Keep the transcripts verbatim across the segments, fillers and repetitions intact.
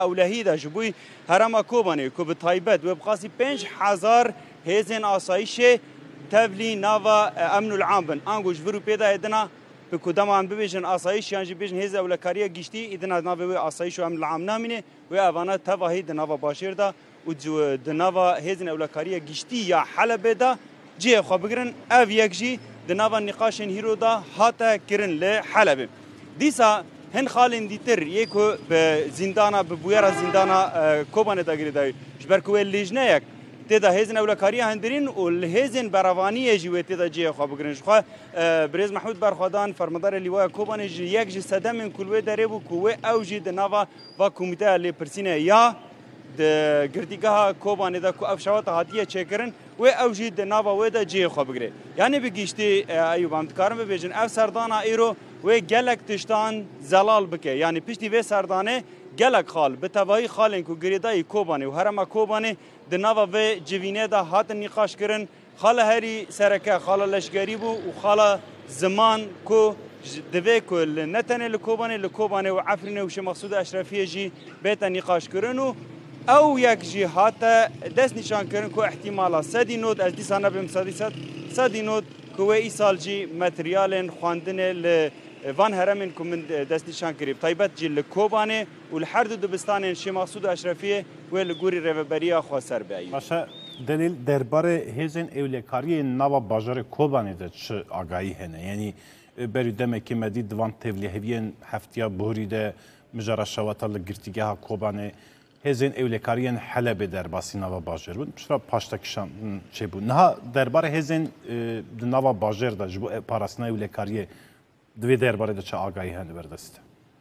اولهی دا جبوی هرما کوبانی کو به تایبت و بقاسی پنج هزار هزین آسایش تبلی ناوا امن العام بن انگوش ورو پیدا ادنا به کدام هم ببیشن آسایش یعنی بیشن هز اولکاریه گشتی ادنا ناوا آسایش و امن العام نامینه و اونا تواهی دناوا باشیر دا و جو دناوا هزین اولکاریه گشتی یا حلب دا جه خو بگرن او یک جی دناوا نقاشن هیرو دا هاتا کرن ل حلب دیسا هن خالن دیتر یکو به زندانا به بویرا زندانا کوبانه داگیری دای جبرکو لیجنه یک تدا هزن اولکاری هندرین و هزن براوانی جوی تدا جه خو بگرنش خو بریز محمود برخوادان فرماندار لیوای کوبانه یک ج صدم کلوه دره بو کوه او جی دناوا و کمیته لی پرسینه یا د گردیگاه کوبانه دا کو افشوات هاتیه چکرن و او جی دناوا و دا جه خو بگره یعنی بگیشتی ایوب هم کارم ببیجن اف سردانا ایرو و گلک تشتان زلال بکه یعنی پشتی و سردانه گلک خال به توایی خالن کو گریدای کوبانه و هرما کوبانه د ناوا و جوینه دا هات نقاش کرن خال هری سرکه خال لشگری بو و خال زمان کو دوی کل نتنه لکوبانه لکوبانه و عفرینه و شمقصود اشرفیه جی بیت نقاش کرن و او یک جی هات دست نشان کرن کو احتمالا صدی نود از دیسانه بیم صدی صد صدی نود کو ای سال جی متریالن خواندنه ل وان هرمن کو من دست نشان کریم تایبت جی لکوبانه و لحر دو دبستان شمقصود اشرفیه و لگوری رهبریا خو سر بیایی باشه دلیل درباره هزین اولکاری نوا باجار کوبانه ده چه آگاهی هنه یعنی بری دمکی مدی دوان تبلیغین هفتیا بوری ده مجرد شواتا لگرتیگه کوبانه هزین اولکاریان حلب در باسی نوا باجر بود مشرا پاشتا کشان چه بود نه درباره هزین نوا باجر ده جبو پاراسنا اولکاریه دوی درباره ده چه آگاهی هنه بردست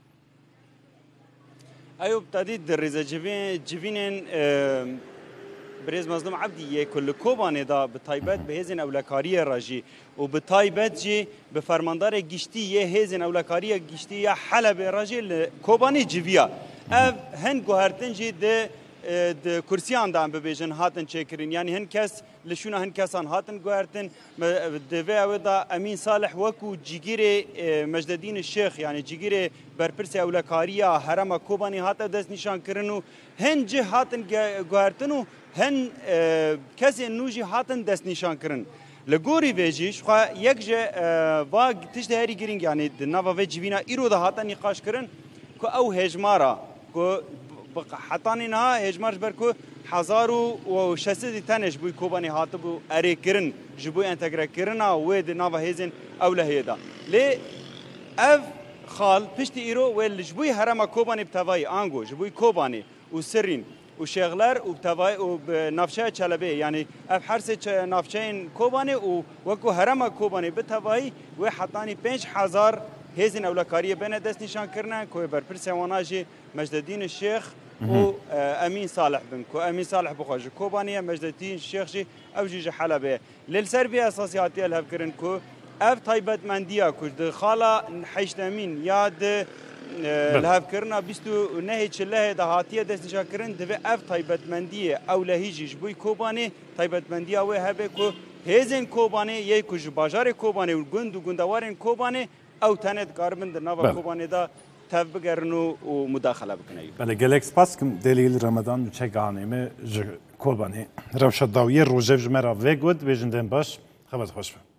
ایوب تدید در ریزه جوین جوینن بريز مظلوم عبدي كل كوباني دا بتايبت بهزن اولكاريه راجي وبتايبت جي بفرماندار جشتي هزن اولكاريه جشتي حلب راجي كوباني جيفيا اف هن گوهرتن جي د د كرسيان دام ببيجن هاتن چيكرين يعني هن كاس لشونا هن كاسان هاتن گوهرتن د و دا امين صالح وكو جيگيري مجددين الشيخ يعني جيگيري برپرسي اولكاريه حرم كوباني هات دست نشان كرنو هن جي هاتن گوهرتنو هن کسی نوجی هاتن دست نشان کرن لگوری ویجیش خو یک ج واگ تشت هری گرینگ یعنی د نوا و جوینا ایرو ده هاتن نقاش کرن کو او هجمارا کو حتانی نه هجمارش بر کو هزار و شصت تنش بو کوبانی هاتبو اری کرن جبو انتگرا کرنا و د نوا هزن اوله هدا ل اف خال پشت ایرو و لجبوی حرم کوبانی بتوای انگو جبوی کوبانی و سرین و شغلر و بتوای و نافشه چلبه یعنی اف حرس نافشه کوبانه و وکو حرم کوبانه بتوای و حتانی پنج هزار هزین اولکاریه بین دست نشان کرنه که بر پرسواناجی مجددین الشیخ و امین صالح بن کو امین صالح بخواج کوبانه مجددین الشیخ جی او جی حلبه للسربی اساسیاتی الهف کرن کو اف تایبت مندیا کو خالا حشد امین یاد الهف کرنا بیستو نهی چله دهاتیه دست نشان کرن دوی اف تایبتمندیه او لهیجی جبوی کوبانه تایبتمندیه او هبه که هزین کوبانه یه کج باجار کوبانه و گند و گندوارن کوبانه او تنت کاربن در نوا کوبانه دا تف بگرنو و مداخله بکنه بله گلکس پاس کم دلیل رمضان چه گانیمه کوبانه روشت داویه روژه جمعه را وگود بیجندن باش خبر خوش